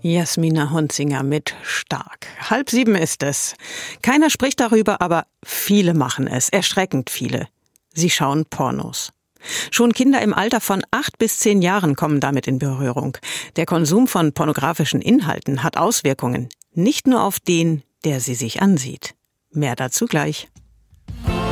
Jasmina Hunzinger mit Stark. 6:30 ist es. Keiner spricht darüber, aber viele machen es. Erschreckend viele. Sie schauen Pornos. Schon Kinder im Alter von 8 bis 10 Jahren kommen damit in Berührung. Der Konsum von pornografischen Inhalten hat Auswirkungen. Nicht nur auf den, der sie sich ansieht. Mehr dazu gleich.